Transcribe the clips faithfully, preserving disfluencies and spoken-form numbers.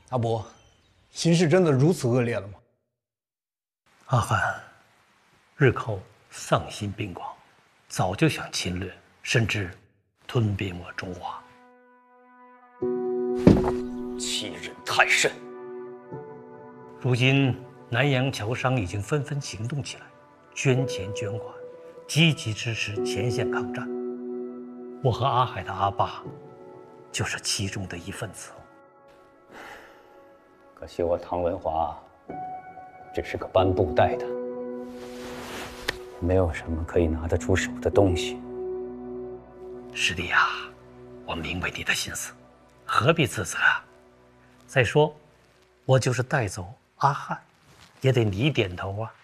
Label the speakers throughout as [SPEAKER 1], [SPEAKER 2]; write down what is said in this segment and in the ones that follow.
[SPEAKER 1] 阿伯，形势真的如此恶劣了吗？
[SPEAKER 2] 阿汉日寇丧心病狂，早就想侵略，甚至吞并我中华。
[SPEAKER 3] 欺人太甚！
[SPEAKER 2] 如今南洋侨商已经纷纷行动起来，捐钱捐款，积极支持前线抗战。我和阿海的阿爸，就是其中的一份子。
[SPEAKER 3] 可惜我唐文华只是个帆布袋的，没有什么可以拿得出手的东西。
[SPEAKER 2] 师弟呀，我明白你的心思，何必自责啊？再说，我就是带走阿汉，也得你点头啊。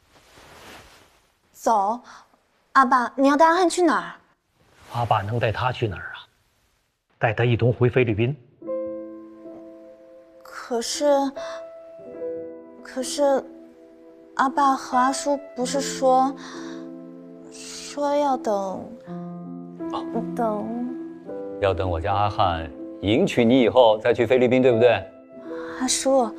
[SPEAKER 4] 走，阿爸，你要带阿汉去哪儿？
[SPEAKER 2] 阿爸能带他去哪儿啊？带他一同回菲律宾。
[SPEAKER 4] 可是，可是，阿爸和阿叔不是说，说要等，等，
[SPEAKER 3] 要等我家阿汉迎娶你以后再去菲律宾，对不对？
[SPEAKER 4] 阿叔，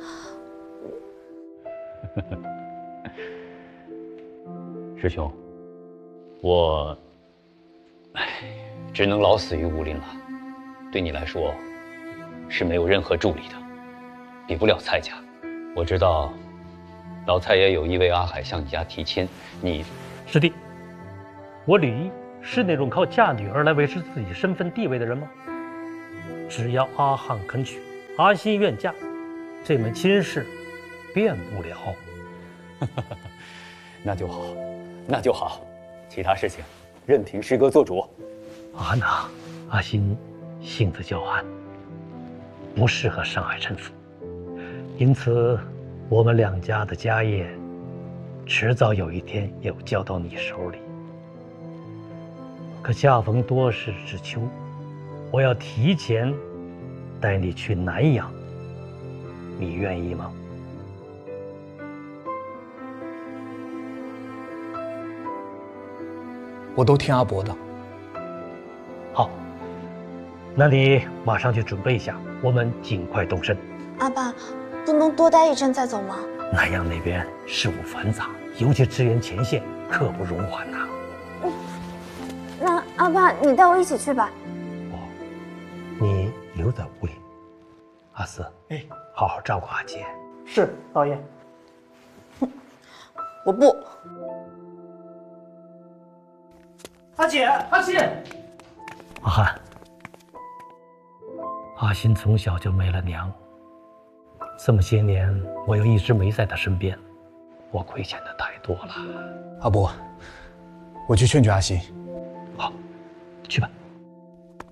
[SPEAKER 3] 师兄，我，唉，只能老死于武林了。对你来说，是没有任何助力的，比不了蔡家。我知道，老蔡也有意为阿海向你家提亲。你，
[SPEAKER 2] 师弟，我吕毅是那种靠嫁女儿来维持自己身份地位的人吗？只要阿汉肯娶，阿欣愿嫁，这门亲事变不了。
[SPEAKER 3] 那就好，那就好，其他事情任凭师哥做主。
[SPEAKER 2] 阿娜，阿欣性子娇憨，不适合上海陈府，因此我们两家的家业，迟早有一天也会交到你手里。可恰逢多事之秋，我要提前带你去南洋，你愿意吗？
[SPEAKER 1] 我都听阿伯的。
[SPEAKER 2] 好，那你马上去准备一下，我们尽快动身。
[SPEAKER 4] 阿爸，不能多待一阵再走吗？
[SPEAKER 2] 南洋那边事务繁杂，尤其支援前线，刻不容缓呐。
[SPEAKER 4] 那阿爸，你带我一起去吧。
[SPEAKER 2] 哦，你留在屋里。阿四，
[SPEAKER 1] 哎，
[SPEAKER 2] 好好照顾阿杰。
[SPEAKER 1] 是，老爷。
[SPEAKER 4] 我不。
[SPEAKER 2] 阿姐，阿欣，阿汉，阿欣从小就没了娘，这么些年我又一直没在她身边，我亏欠的太多了。
[SPEAKER 1] 阿伯，我去劝劝阿欣。
[SPEAKER 2] 好，去吧。